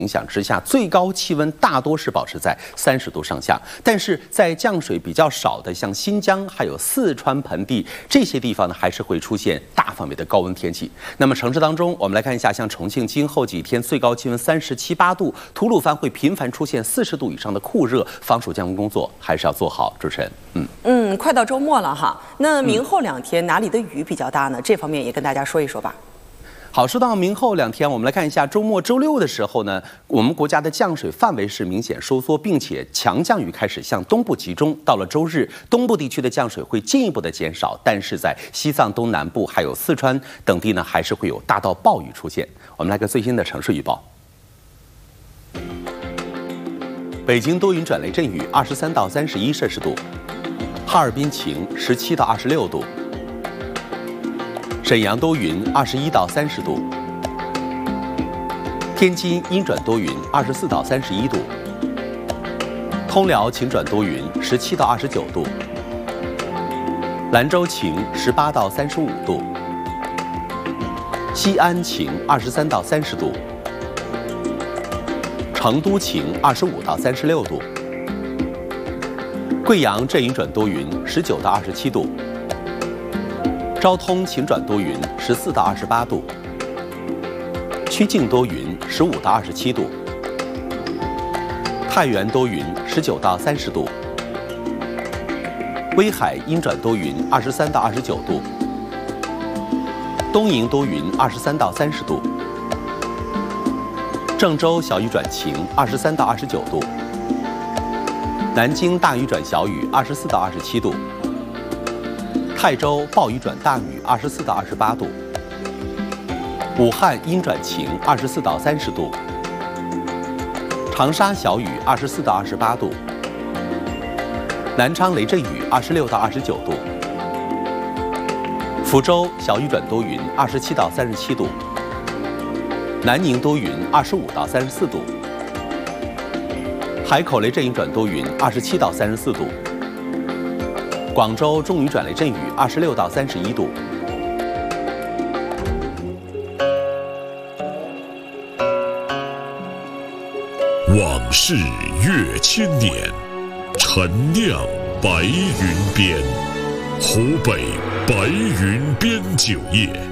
影响之下，最高气温大多是保持在30度上下，但是在降水比较少的像新疆还有四川盆地这些地方呢，还是会出现大范围的高温天气。那么城市当中，我们来看一下，像重庆今后几天最高气温37、8度，吐鲁番会频繁出现40度以上的酷热，防暑降温工作还是要做好。主持人， 快到周末了哈，那明后2天哪里的雨比较大呢？这方面也跟大家说一说吧。 好，说到明后2天，我们来看一下周末周六的时候呢，我们国家的降水范围是明显收缩，并且强降雨开始向东部集中。到了周日，东部地区的降水会进一步的减少，但是在西藏东南部还有四川等地呢，还是会有大到暴雨出现。我们来看最新的城市预报。北京多云转雷阵雨，23到31摄氏度；哈尔滨晴，17到26度。沈阳多云，21到30度；天津阴转多云，24到31度；通辽晴转多云，17到29度；兰州晴，18到35度；西安晴，23到30度；成都晴，25到36度；贵阳阵雨转多云，19到27度。昭通晴转多云，14到28度；曲靖多云，15到27度；太原多云，19到30度；威海阴转多云，23到29度；东营多云，23到30度；郑州小雨转晴，23到29度；南京大雨转小雨，24到27度。泰州暴雨转大雨，24到28度；武汉阴转晴，24到30度；长沙小雨，24到28度；南昌雷阵雨，26到29度；福州小雨转多云，27到37度；南宁多云，25到34度；海口雷阵雨转多云，27到34度。广州中雨转雷阵雨，26到31度。 往事越千年，陈酿白云边。湖北白云边酒业